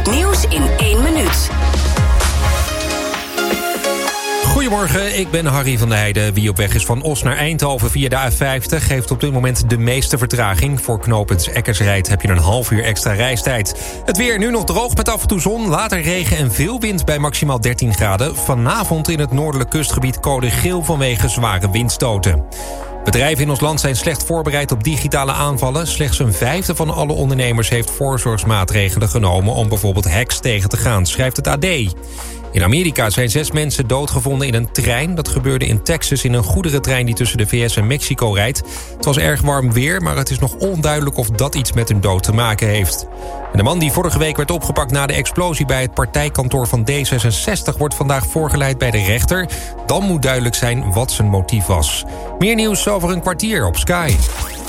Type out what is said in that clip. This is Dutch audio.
nieuws in 1 minuut. Goedemorgen, ik ben Harry van der Heijden. Wie op weg is van Os naar Eindhoven via de A50... heeft op dit moment de meeste vertraging. Voor knooppunt Eckersrijd heb je een half uur extra reistijd. Het weer nu nog droog met af en toe zon, later regen en veel wind bij maximaal 13 graden. Vanavond in het noordelijk kustgebied code geel vanwege zware windstoten. Bedrijven in ons land zijn slecht voorbereid op digitale aanvallen. Slechts een vijfde van alle ondernemers heeft voorzorgsmaatregelen genomen... om bijvoorbeeld hacks tegen te gaan, schrijft het AD. In Amerika zijn 6 mensen doodgevonden in een trein. Dat gebeurde in Texas in een goederentrein die tussen de VS en Mexico rijdt. Het was erg warm weer, maar het is nog onduidelijk of dat iets met hun dood te maken heeft. En de man die vorige week werd opgepakt na de explosie bij het partijkantoor van D66... wordt vandaag voorgeleid bij de rechter. Dan moet duidelijk zijn wat zijn motief was. Meer nieuws over een kwartier op Sky.